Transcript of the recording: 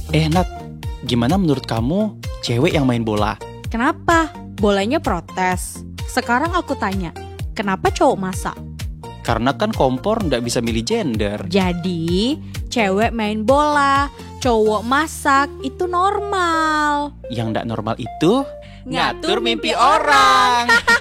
Nat, gimana menurut kamu cewek yang main bola? Kenapa? Bolanya protes. Sekarang aku tanya, kenapa cowok masak? Karena kan kompor nggak bisa milih gender. Jadi, cewek main bola, cowok masak, itu normal. Yang nggak normal itu Ngatur mimpi orang.